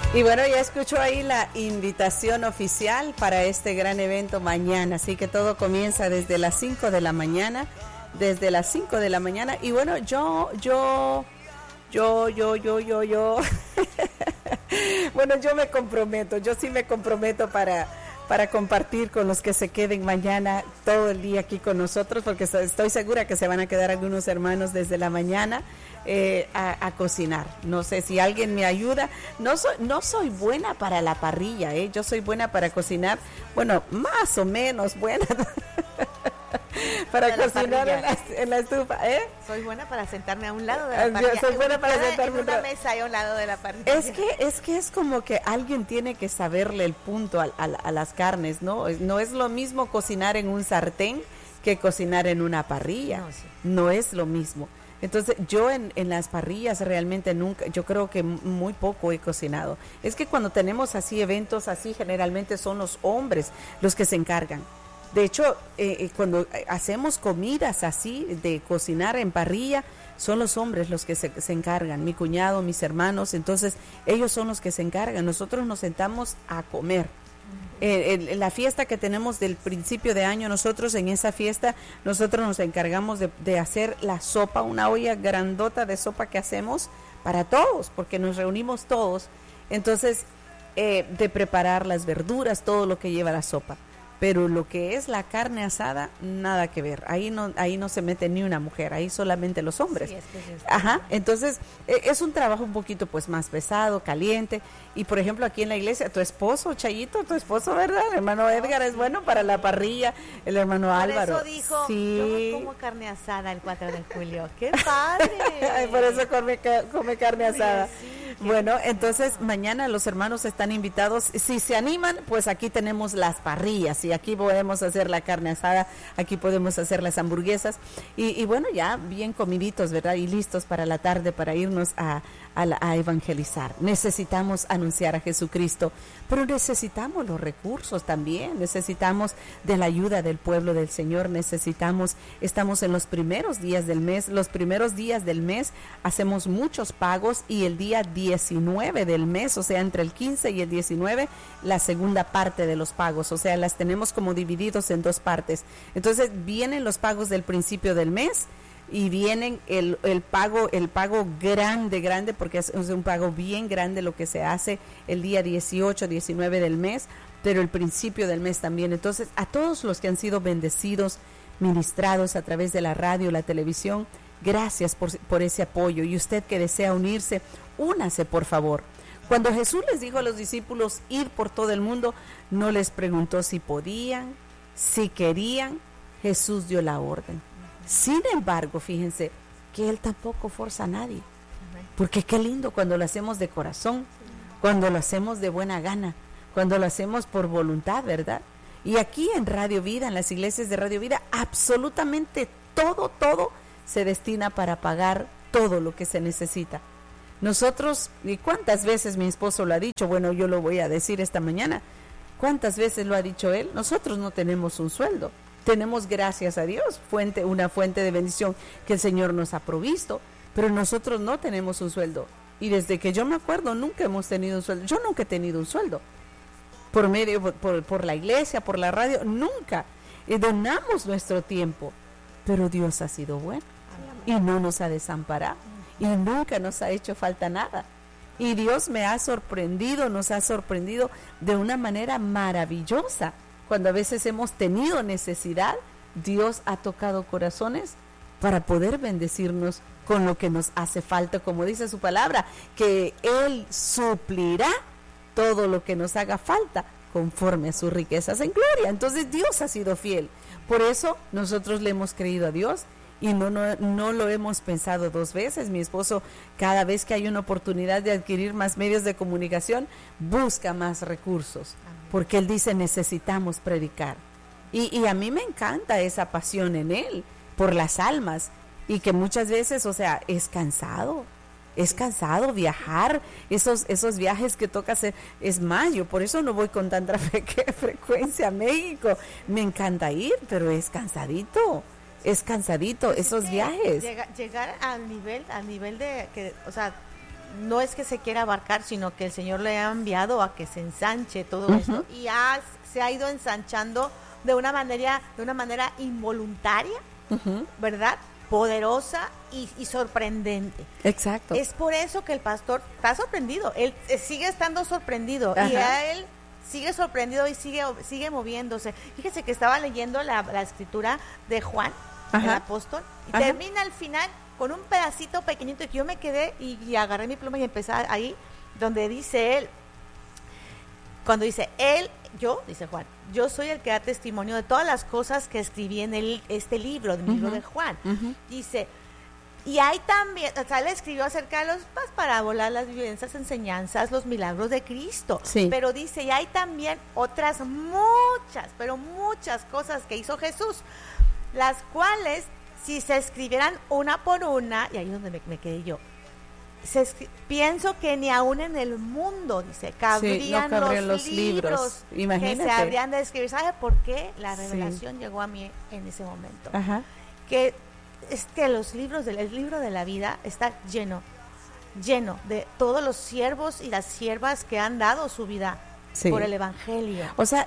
Y bueno, ya escuchó ahí la invitación oficial para este gran evento mañana, así que todo comienza desde las 5 de la mañana, y bueno, yo, bueno, yo sí me comprometo para compartir con los que se queden mañana todo el día aquí con nosotros, porque estoy segura que se van a quedar algunos hermanos desde la mañana a cocinar. No sé si alguien me ayuda. No soy buena para la parrilla, yo soy buena para cocinar, bueno, más o menos buena para cocinar en la estufa, Soy buena para sentarme a un lado de la parrilla. Yo soy buena para sentarme en una mesa y a un lado de la parrilla. Es que es como que alguien tiene que saberle el punto a las carnes, ¿no? No es lo mismo cocinar en un sartén que cocinar en una parrilla. No, sí. No es lo mismo. Entonces yo en las parrillas realmente nunca, yo creo que muy poco he cocinado. Es que cuando tenemos así eventos así, generalmente son los hombres los que se encargan. De hecho, cuando hacemos comidas así de cocinar en parrilla, son los hombres los que se encargan, mi cuñado, mis hermanos, entonces ellos son los que se encargan. Nosotros nos sentamos a comer. La fiesta que tenemos del principio de año, nosotros en esa fiesta, nosotros nos encargamos de hacer la sopa, una olla grandota de sopa que hacemos para todos, porque nos reunimos todos, entonces de preparar las verduras, todo lo que lleva la sopa. Pero lo que es la carne asada, nada que ver. Ahí no se mete ni una mujer, ahí solamente los hombres. Sí, es Ajá, entonces es un trabajo un poquito pues más pesado, caliente. Y por ejemplo aquí en la iglesia, tu esposo, Chayito, ¿verdad? El hermano Edgar es bueno para la parrilla, el hermano Álvaro. Por eso dijo, sí. yo como carne asada el 4 de julio. ¡Qué padre! Por eso come carne asada. Sí, bueno, entonces mañana los hermanos están invitados. Si se animan, pues aquí tenemos las parrillas y aquí podemos hacer la carne asada, aquí podemos hacer las hamburguesas y bueno, ya bien comiditos, ¿verdad? Y listos para la tarde para irnos a evangelizar. Necesitamos anunciar a Jesucristo, pero necesitamos los recursos también, necesitamos de la ayuda del pueblo del Señor, estamos en los primeros días del mes, hacemos muchos pagos y el día 19 del mes, o sea, entre el 15 y el 19, la segunda parte de los pagos, o sea, las tenemos como divididos en dos partes. Entonces, vienen los pagos del principio del mes y vienen el pago grande, porque es un pago bien grande lo que se hace el día 18, 19 del mes, pero el principio del mes también. Entonces, a todos los que han sido bendecidos, ministrados a través de la radio, la televisión, gracias por ese apoyo. Y usted que desea unirse, únase por favor. Cuando Jesús les dijo a los discípulos ir por todo el mundo, no les preguntó si podían, si querían, Jesús dio la orden. Sin embargo, fíjense que Él tampoco forza a nadie, porque qué lindo cuando lo hacemos de corazón, cuando lo hacemos de buena gana, cuando lo hacemos por voluntad, ¿verdad? Y aquí en Radio Vida, en las iglesias de Radio Vida, absolutamente todo se destina para pagar todo lo que se necesita. Nosotros, ¿y cuántas veces mi esposo lo ha dicho? Bueno, yo lo voy a decir esta mañana. ¿Cuántas veces lo ha dicho él? Nosotros no tenemos un sueldo. Tenemos, gracias a Dios, una fuente de bendición que el Señor nos ha provisto, pero nosotros no tenemos un sueldo. Y desde que yo me acuerdo, nunca hemos tenido un sueldo. Yo nunca he tenido un sueldo. Por la iglesia, por la radio, nunca. Donamos nuestro tiempo, pero Dios ha sido bueno y no nos ha desamparado y nunca nos ha hecho falta nada. Y Dios nos ha sorprendido de una manera maravillosa. Cuando a veces hemos tenido necesidad, Dios ha tocado corazones para poder bendecirnos con lo que nos hace falta, como dice su palabra, que Él suplirá todo lo que nos haga falta conforme a sus riquezas en gloria. Entonces Dios ha sido fiel. Por eso nosotros le hemos creído a Dios y no lo hemos pensado dos veces. Mi esposo, cada vez que hay una oportunidad de adquirir más medios de comunicación, busca más recursos, porque él dice necesitamos predicar. Y a mí me encanta esa pasión en él por las almas, y que muchas veces, o sea, es cansado viajar, esos viajes que toca hacer. Es más, yo por eso no voy con tanta frecuencia a México. Me encanta ir, pero es cansadito esos viajes. Llegar al nivel de que, o sea, no es que se quiera abarcar, sino que el Señor le ha enviado a que se ensanche todo esto y se ha ido ensanchando de una manera involuntaria, ¿verdad? Poderosa y sorprendente. Exacto. Es por eso que el pastor está sorprendido, él sigue estando sorprendido y a él sigue sorprendido y sigue moviéndose. Fíjese que estaba leyendo la escritura de Juan, el apóstol, y termina al final con un pedacito pequeñito que yo me quedé y agarré mi pluma y empecé ahí, donde dice él, cuando dice él, dice Juan, yo soy el que da testimonio de todas las cosas que escribí en este libro, el libro de Juan. Dice, y hay también, o sea, él escribió acerca de las parábolas, las vivencias, enseñanzas, los milagros de Cristo. Sí. Pero dice, y hay también otras muchas, pero muchas cosas que hizo Jesús, las cuales, si se escribieran una por una, y ahí es donde me quedé yo, pienso que ni aún en el mundo, dice, cabrían los libros que se habrían de escribir. ¿Sabe por qué? La revelación llegó a mí en ese momento. Que es que el libro de la vida está lleno de todos los siervos y las siervas que han dado su vida por el evangelio. O sea,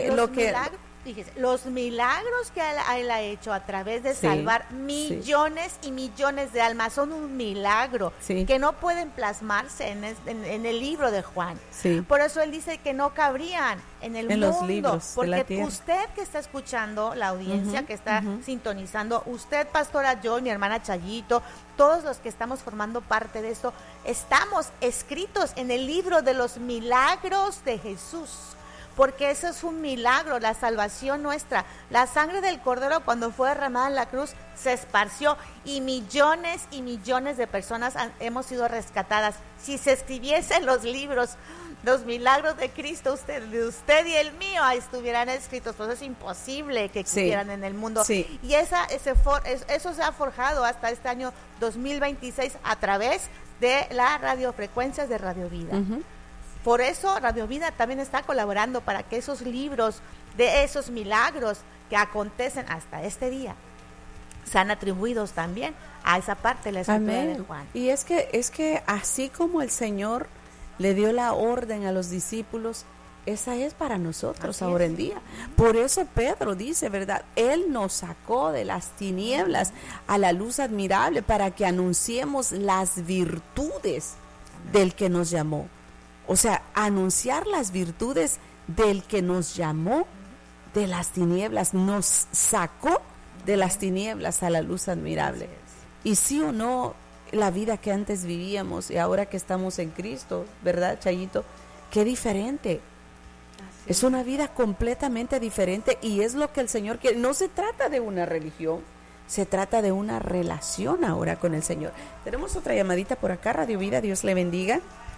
los milagros que él ha hecho a través de salvar millones y millones de almas son un milagro que no pueden plasmarse en el libro de Juan. Por eso él dice que no cabrían en el mundo, los libros porque usted que está escuchando, la audiencia que está sintonizando, usted, pastora, yo, mi hermana Chayito, todos los que estamos formando parte de esto, estamos escritos en el libro de los milagros de Jesús. Porque eso es un milagro, la salvación nuestra. La sangre del Cordero, cuando fue derramada en la cruz, se esparció y millones de personas hemos sido rescatadas. Si se escribiesen los libros, los milagros de Cristo, usted y el mío estuvieran escritos, pues es imposible que existieran en el mundo. Y eso se ha forjado hasta este año 2026 a través de las radiofrecuencias de Radio Vida. Por eso Radio Vida también está colaborando para que esos libros de esos milagros que acontecen hasta este día sean atribuidos también a esa parte de la escritura de Juan. Y es que así como el Señor le dio la orden a los discípulos, esa es para nosotros ahora en día. Por eso Pedro dice, ¿verdad? Él nos sacó de las tinieblas a la luz admirable para que anunciemos las virtudes del que nos llamó. O sea, anunciar las virtudes del que nos llamó de las tinieblas, nos sacó de las tinieblas a la luz admirable. Y sí o no, la vida que antes vivíamos y ahora que estamos en Cristo, ¿verdad, Chayito? Qué diferente. Es una vida completamente diferente y es lo que el Señor quiere. No se trata de una religión, se trata de una relación ahora con el Señor. Tenemos otra llamadita por acá, Radio Vida, Dios le bendiga.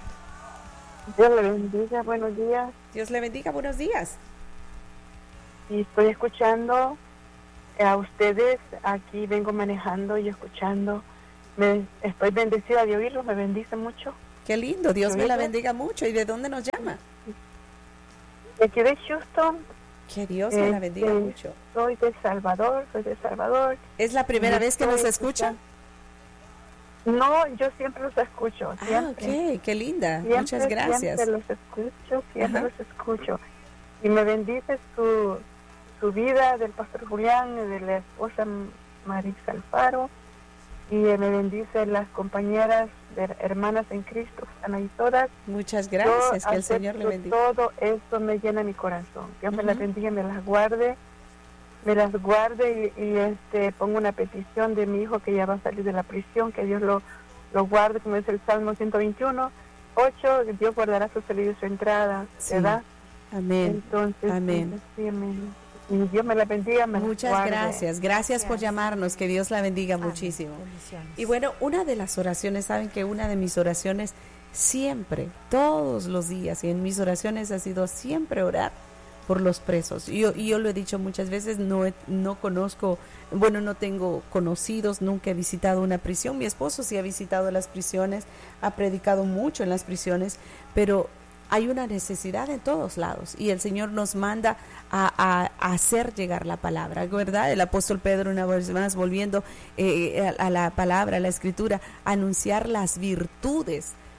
Dios le bendiga, buenos días. Dios le bendiga, buenos días. Y estoy escuchando a ustedes, aquí vengo manejando y escuchando. Estoy bendecida de oírlos, me bendice mucho. Qué lindo, Dios me la bendiga mucho. ¿Y de dónde nos llama? De aquí de Houston. Que Dios me la bendiga mucho. Soy de Salvador. ¿Es la primera vez que nos escucha? No, yo siempre los escucho. Ok, qué linda. Muchas gracias. Siempre los escucho. Y me bendice su vida del pastor Julián y de la esposa Marisa Alfaro. Y me bendice las compañeras, hermanas en Cristo, están ahí todas. Muchas gracias, que el Señor le bendiga. Todo esto me llena mi corazón. Dios me las bendiga, me las guarde y pongo una petición de mi hijo que ya va a salir de la prisión, que Dios lo guarde, como dice el Salmo 121, 8, Dios guardará su salida y su entrada, ¿verdad? Amén. Entonces, amén. Sí, amén. Y Dios me la bendiga, Muchas gracias por llamarnos, que Dios la bendiga muchísimo. Y bueno, una de las oraciones, saben que una de mis oraciones siempre, todos los días, y en mis oraciones ha sido siempre orar por los presos. Yo lo he dicho muchas veces, no conozco, no tengo conocidos, nunca he visitado una prisión. Mi esposo sí ha visitado las prisiones, ha predicado mucho en las prisiones, pero hay una necesidad en todos lados y el Señor nos manda a hacer llegar la palabra, ¿verdad? El apóstol Pedro, una vez más, volviendo a la palabra, a la escritura, anunciar las virtudes,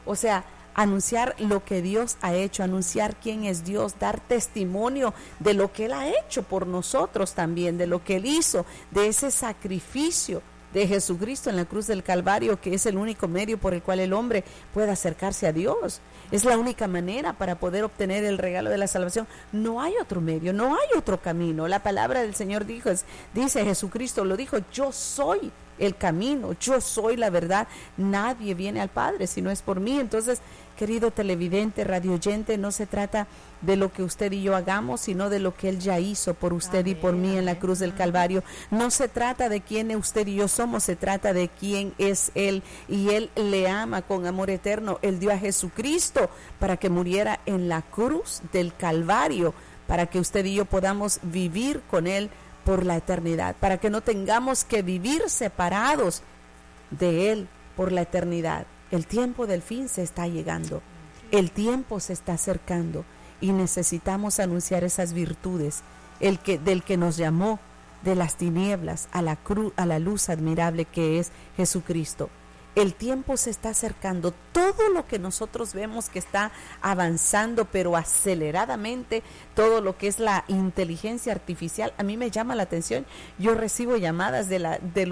O sea, anunciar lo que Dios ha hecho, anunciar quién es Dios, dar testimonio de lo que Él ha hecho por nosotros también, de lo que Él hizo, de ese sacrificio de Jesucristo en la cruz del Calvario, que es el único medio por el cual el hombre puede acercarse a Dios. Es la única manera para poder obtener el regalo de la salvación. No hay otro medio, no hay otro camino. La palabra del Señor dice Jesucristo, lo dijo, yo soy el camino, yo soy la verdad, nadie viene al Padre si no es por mí. Entonces, querido televidente, radioyente, no se trata de lo que usted y yo hagamos, sino de lo que Él ya hizo por usted y por mí en la cruz del Calvario. No se trata de quién usted y yo somos, se trata de quién es Él, y Él le ama con amor eterno. Él dio a Jesucristo para que muriera en la cruz del Calvario, para que usted y yo podamos vivir con Él por la eternidad, para que no tengamos que vivir separados de Él por la eternidad. El tiempo del fin se está llegando, el tiempo se está acercando y necesitamos anunciar esas virtudes, del que nos llamó de las tinieblas a la luz admirable que es Jesucristo. El tiempo se está acercando, todo lo que nosotros vemos que está avanzando, pero aceleradamente, todo lo que es la inteligencia artificial, a mí me llama la atención. Yo recibo llamadas de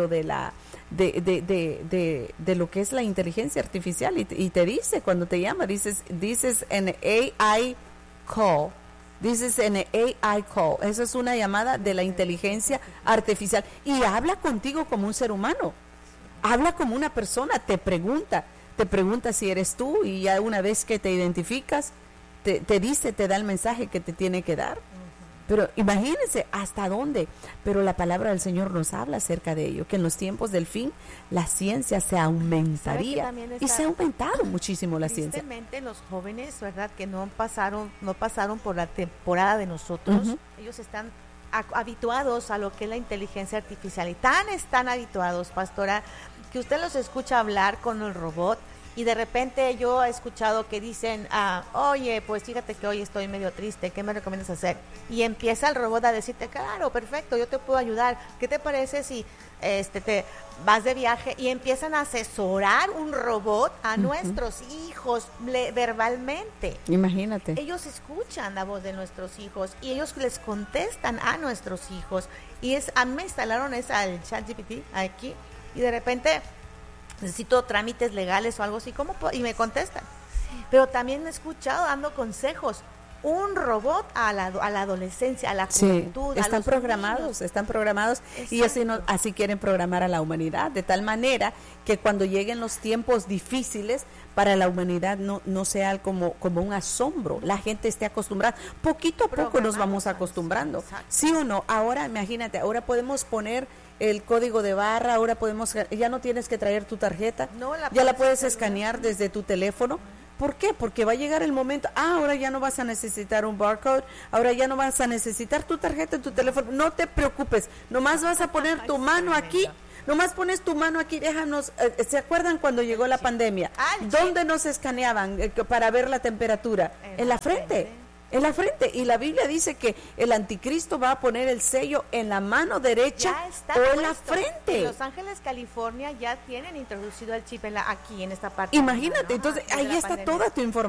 lo que es la inteligencia artificial y te dice, cuando te llama, dices en AI call. Dices en AI call. Eso es una llamada de la inteligencia artificial y habla contigo como un ser humano. Habla como una persona, te pregunta si eres tú, y ya una vez que te identificas, te da el mensaje que te tiene que dar. Pero imagínense hasta dónde. Pero la palabra del Señor nos habla acerca de ello, que en los tiempos del fin la ciencia se aumentaría, y se ha aumentado muchísimo la ciencia. Tristemente los jóvenes, ¿verdad?, que no pasaron por la temporada de nosotros, ellos están habituados a lo que es la inteligencia artificial, y están habituados, pastora, que usted los escucha hablar con el robot, y de repente yo he escuchado que dicen, oye, pues fíjate que hoy estoy medio triste, ¿qué me recomiendas hacer? Y empieza el robot a decirte, claro, perfecto, yo te puedo ayudar, ¿qué te parece si te vas de viaje? Y empiezan a asesorar un robot a nuestros hijos verbalmente. Imagínate. Ellos escuchan la voz de nuestros hijos y ellos les contestan a nuestros hijos. Y a mí me instalaron el ChatGPT aquí, y de repente necesito trámites legales o algo así, y me contestan. Pero también he escuchado dando consejos, un robot a la adolescencia, a la juventud. Sí, están programados y así quieren programar a la humanidad, de tal manera que cuando lleguen los tiempos difíciles para la humanidad no sea como un asombro, la gente esté acostumbrada, poquito a poco nos vamos acostumbrando. Exacto. ¿Sí o no? Ahora imagínate, ahora podemos poner el código de barra, ya no tienes que traer tu tarjeta, ya la puedes escanear desde tu teléfono. ¿Por qué? Porque va a llegar el momento, ahora ya no vas a necesitar un barcode, ahora ya no vas a necesitar tu tarjeta en tu teléfono, no te preocupes, nomás vas a poner tu mano aquí, nomás pones tu mano aquí, déjanos, ¿se acuerdan cuando llegó la pandemia? ¿Dónde nos escaneaban para ver la temperatura? En la frente. Y la Biblia dice que el anticristo va a poner el sello en la mano derecha o en la frente. En Los Ángeles, California, ya tienen introducido el chip aquí en esta parte. Imagínate, entonces ahí está toda tu información.